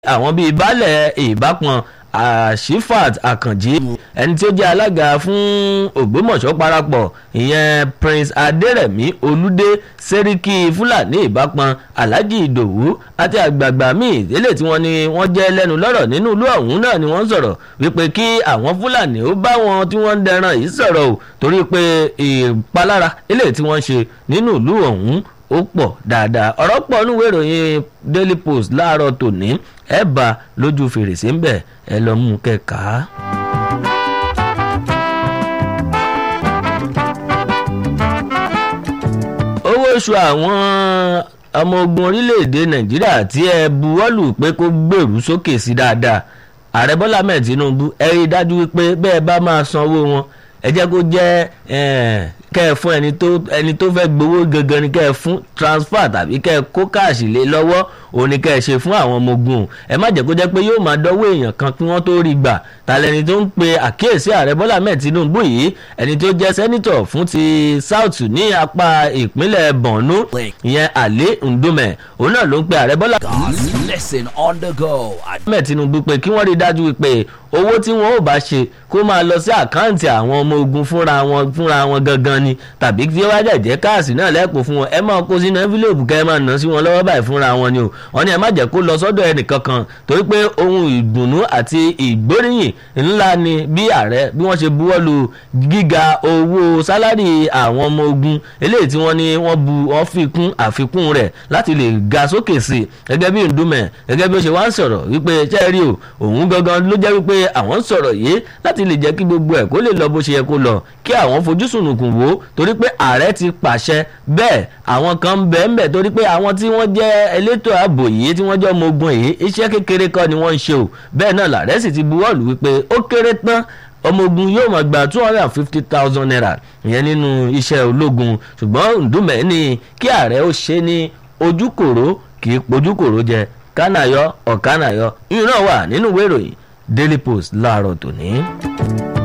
àwọn bíi baálẹ̀ ìbápọn Ashifat Akanji ẹni tí ó jẹ́ alága fún Ògbómọ̀ṣọ́ parapọ̀ ìyẹn Prince Adérẹ̀mí Olúdé Sẹ́ríkì Fúlàní ìbápọn Alhaji Ìdòwú àti àgbààgbà míì eléyìí tí wọ́n ní wọ́n jẹ́ lẹ́nu lọ́rọ̀ nínú ìlú ọ̀hún náà ni wọ́n sọ̀rọ̀ wípé kí àwọn Fúlàní ó bá wọn tí wọ́n ń dẹran yìí sọ̀rọ̀ o torí pé ìpalára eléyìí tí wọ́n ṣe nínú ìlú ọ̀hún ó pọ̀ dáadáa ọ̀rọ̀ pọ̀ nínú ìwé ìròyìn Daily Post láàárọ̀ tòní ẹ bá lójú fèrèsé ń bẹ̀ ẹ lọ mú kẹ́ka. owó oṣù àwọn ọmọ ogun orílẹ̀-èdè Nàìjíríà tí ẹ buwọ́lù pé kó gbèrú sókè sí dáadáa ààrẹ Bọ́lá Ahmed Tinubu ẹ rí i dájú wípé bẹ́ẹ̀ bá máa san owó wọn ẹ jẹ́ kó jẹ́ kẹ́ ẹ fún ẹni tó fẹ́ gbowó gangan ni kẹ́ ẹ fún transfer tàbí kẹ́ ẹ kó káàṣì lé lọ́wọ́ òun ni kẹ́ ẹ ṣe fún àwọn ọmọ ogun ẹ má jẹ́ kó jẹ́ pé yóò máa dọ́wọ́ èèyàn kan kí wọ́n tó rí gbà tàlẹ́ni tó ń pe àkíyèsí ààrẹ Bọ́lá Ahmed Tinubu yìí ẹni tó jẹ́ sẹ́nitọ̀ fún ti South ní apá ìpínlẹ̀ Borno ìyẹn Ali Ndume òun náà ló ń pe ààrẹ Bọ́lá Ahmed Tinubu pé kí wọ́n rí dájú pé owó tí wọn ò bá ṣe kó máa lọ sí àkáǹtì àwọn ọmọ ogun fúnra wọn gangan ni tàbí tí ó wá jẹ́ káàsì náà lẹ́kọ̀ọ́ fún wọn ẹ máa kó sínú envelope kẹ́ ẹ máa ná sí wọn lọ́wọ́ báyìí fúnra wọn ni o wọn ni ẹ má jẹ́ kó lọ sọ́dọ̀ ẹnìkankan torí pé ohun ìdùnnú àti ìgbóríyìn ńlá ni bí ààrẹ bí wọ́n ṣe buwọ́lu gíga owó sálárì àwọn ọmọ ogun eléyìí tí wọ́n ní wọ́n fi kún àfikún rẹ̀ láti lè ga sókè sí i gẹ́gẹ́ bí Ndume gẹ́gẹ́ bí ó ṣe wá ń sọ̀rọ̀ wípé ṣẹ́ẹ̀rí o òun gangan ló jẹ́ wípé àwọn ń sọ̀rọ̀ yìí láti lè jẹ́ kí gbogbo ẹ̀ kó lè lọ bó ṣe yẹ kó lọ kí àwọn fojú sùnùkùn wò torí pé ààrẹ ti pàṣẹ bẹ́ẹ̀ àwọn kan ń bẹ ń bẹ torí pé àwọn tí wọ́n jẹ́ elétò ààbò yìí tí wọ́n jẹ́ ọmọ ogun yìí iṣẹ́ kékeré kọ́ ni wọ́n ń ṣe o bẹ́ẹ̀ náà làárẹ̀ sì ti buwọ́lù wípé ó kéré tán ọmọ ogun yóò máa gba 250,000 naira ìyẹn nínú iṣẹ́ ológun ṣùgbọ́n Ndume ní kí ààrẹ ó ṣe ní ojúkòrò kì í pojúkòrò jẹ kánàyọ ọ̀kánàyọ ìyẹn náà wà nínú ìwé ìròyìn Daily Post láàárọ̀ tòní.